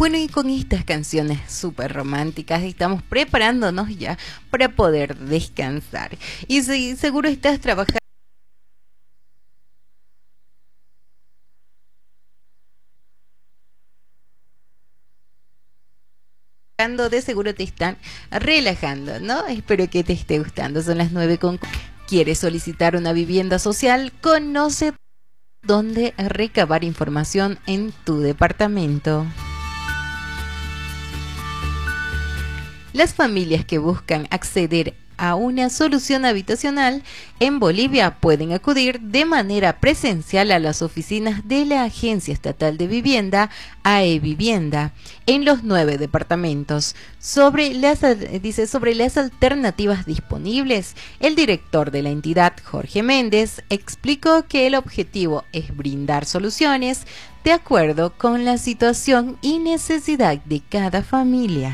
Bueno, y con estas canciones súper románticas estamos preparándonos ya para poder descansar. Y si seguro estás trabajando, de seguro te están relajando, ¿no? Espero que te esté gustando. Son las 9 con... ¿Quieres solicitar una vivienda social? Conoce dónde recabar información en tu departamento. Las familias que buscan acceder a una solución habitacional en Bolivia pueden acudir de manera presencial a las oficinas de la Agencia Estatal de Vivienda, AE Vivienda, en los 9 departamentos. Sobre las alternativas disponibles, el director de la entidad, Jorge Méndez, explicó que el objetivo es brindar soluciones de acuerdo con la situación y necesidad de cada familia.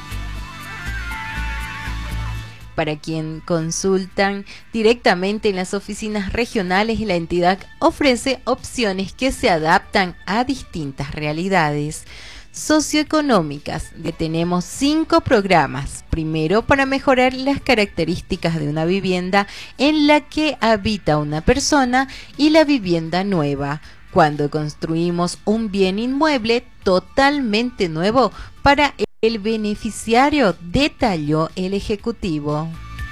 Para quien consultan directamente en las oficinas regionales, la entidad ofrece opciones que se adaptan a distintas realidades socioeconómicas. Tenemos 5 programas. Primero, para mejorar las características de una vivienda en la que habita una persona y la vivienda nueva. Cuando construimos un bien inmueble totalmente nuevo para el beneficiario, detalló el ejecutivo.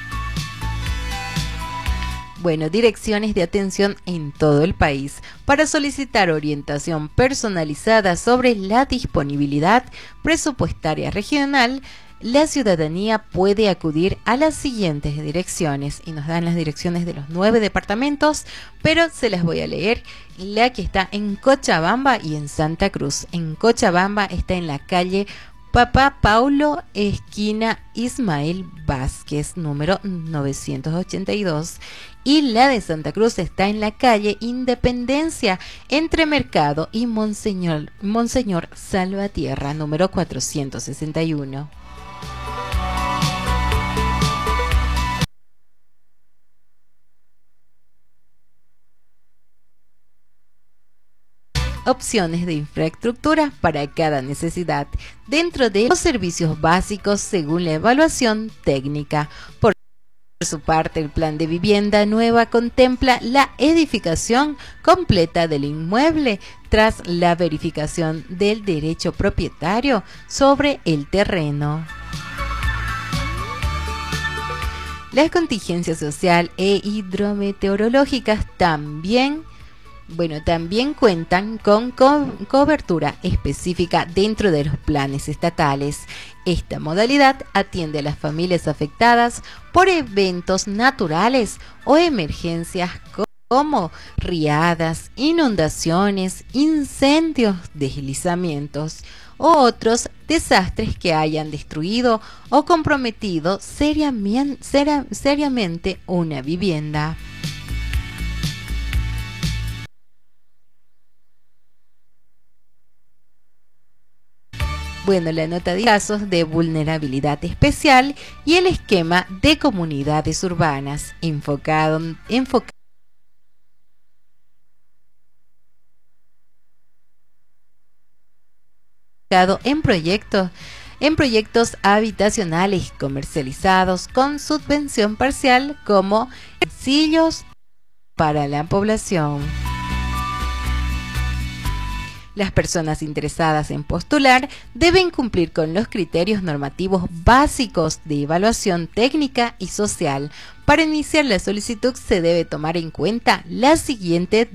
Bueno, direcciones de atención en todo el país. Para solicitar orientación personalizada sobre la disponibilidad presupuestaria regional, la ciudadanía puede acudir a las siguientes direcciones, y nos dan las direcciones de los 9 departamentos, pero se las voy a leer. La que está en Cochabamba y en Santa Cruz. En Cochabamba está en la calle Papá Paulo, esquina Ismael Vázquez, número 982. Y la de Santa Cruz está en la calle Independencia, entre Mercado y Monseñor Salvatierra, número 461. Opciones de infraestructura para cada necesidad, dentro de los servicios básicos según la evaluación técnica. Por su parte, el plan de vivienda nueva contempla la edificación completa del inmueble tras la verificación del derecho propietario sobre el terreno. Las contingencias social e hidrometeorológicas también cuentan con cobertura específica dentro de los planes estatales. Esta modalidad atiende a las familias afectadas por eventos naturales o emergencias como riadas, inundaciones, incendios, deslizamientos o otros desastres que hayan destruido o comprometido seriamente una vivienda. Bueno, la nota de casos de vulnerabilidad especial y el esquema de comunidades urbanas enfocado en proyectos habitacionales comercializados con subvención parcial como sencillos para la población. Las personas interesadas en postular deben cumplir con los criterios normativos básicos de evaluación técnica y social. Para iniciar la solicitud se debe tomar en cuenta la siguiente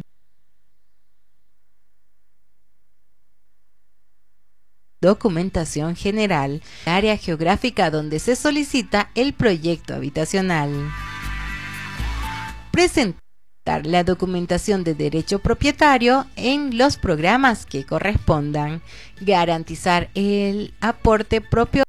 documentación general: área geográfica donde se solicita el proyecto habitacional. Presentar la documentación de derecho propietario en los programas que correspondan. Garantizar el aporte propio